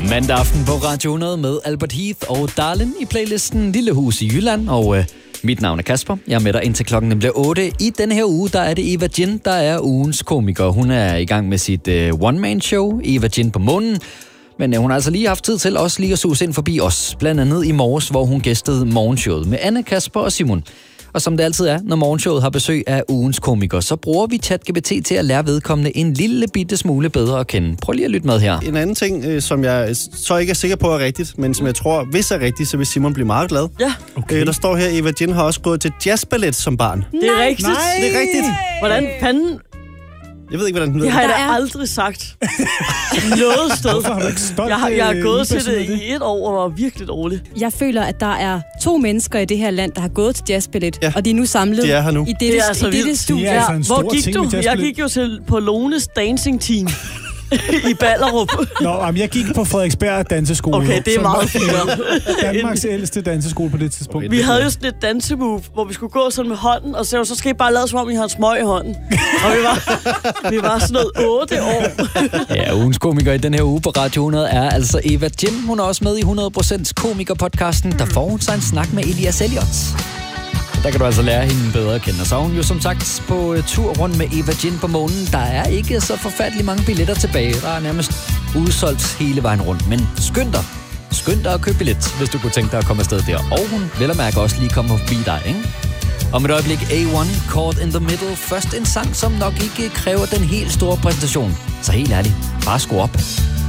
Mandag aften på Radio 100 med Albert Heath og Darlin i playlisten Lille Hus i Jylland. Og mit navn er Kasper. Jeg er med dig indtil klokken bliver 8. I denne her uge, der er det Eva Jin, der er ugens komiker. Hun er i gang med sit one-man-show, Eva Jin på månen. Men hun har altså lige haft tid til også lige at suse ind forbi os. Blandt andet i morges, hvor hun gæstede morgenshowet med Anne, Kasper og Simon. Og som det altid er, når morgenshowet har besøg af ugens komiker, så bruger vi ChatGPT til at lære vedkommende en lille bitte smule bedre at kende. Prøv lige at lytte med her. En anden ting, som jeg så ikke er sikker på er rigtigt, men som jeg tror, hvis er rigtigt, så vil Simon blive meget glad. Ja. Okay. Der står her, Eva Jin har også gået til jazzballet som barn. Det er rigtigt. Nej. Det er rigtigt. Hvordan fanden? Jeg ved ikke, hvordan den Det hedder. har jeg da aldrig sagt. Noget sted. Hvorfor har du ikke stolt? Jeg har gået til det i 1 år og var virkelig dårlig. Jeg føler, at der er 2 mennesker i det her land, der har gået til jazzballet, Ja. og de er nu samlet De er her nu. i Det er altså dette vildt. studie. Det er altså en stor Hvor gik ting du? med Jeg jazzballet. gik jo til på Lones Dancing Team i Ballerup. Nå, jeg gik på Frederiksberg Danseskole. Okay, det er som meget var fint. Danmarks ældste danseskole på det tidspunkt. Vi havde jo sådan et dansemove, hvor vi skulle gå sådan med hånden, og så skal I bare lade som om, I har en smøg i hånden. Og vi var sådan noget 8 år. Ja, ugens komiker i den her uge på Radio 100 er altså Eva Jin. Hun er også med i 100% komikerpodcasten. Der får hun sig en snak med Elias Elliot. Der kan du altså lære hende bedre at kende. Og så er hun jo som sagt på tur rundt med Eva Jin på månen. Der er ikke så forfærdelig mange billetter tilbage. Der er nærmest udsolgt hele vejen rundt. Men skynd dig at købe billet, hvis du kunne tænke dig at komme afsted der. Og hun vil at mærke også lige komme forbi dig, ikke? Om et øjeblik A1, Caught in the Middle. Først en sang, som nok ikke kræver den helt store præsentation. Så helt ærligt, bare skru op.